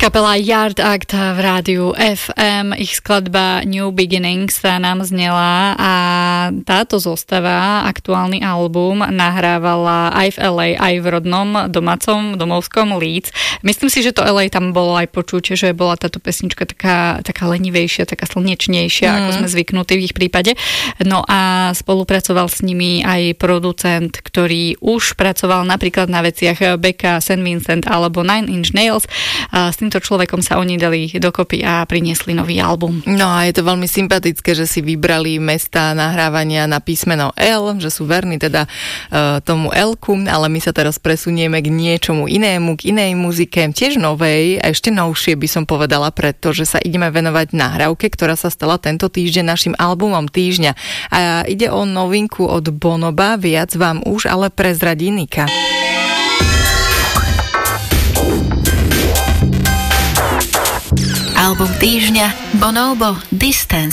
Kapela Yard Act v rádiu FM, ich skladba New Beginnings sa nám znela a táto zostava, aktuálny album, nahrávala aj v LA, aj v rodnom domovskom Leeds. Myslím si, že to LA tam bolo aj počuť, že bola táto pesnička taká lenivejšia, taká slnečnejšia, ako sme zvyknutí v ich prípade. No a spolupracoval s nimi aj producent, ktorý už pracoval napríklad na veciach Becca, St. Vincent alebo Nine Inch Nails. S týmto človekom sa oni dali dokopy a priniesli nový album. No a je to veľmi sympatické, že si vybrali mesta nahrávania na písmeno L, že sú verní teda tomu L-ku, ale my sa teraz presunieme k niečomu inému, k inej muzike, tiež novej a ešte novšie by som povedala, pretože sa ideme venovať nahrávke, ktorá sa stala tento týždeň našim albumom týždňa. A ide o novinku od Bonoba, viac vám už ale prezradí Nika. Album týždňa Bonobo Distance.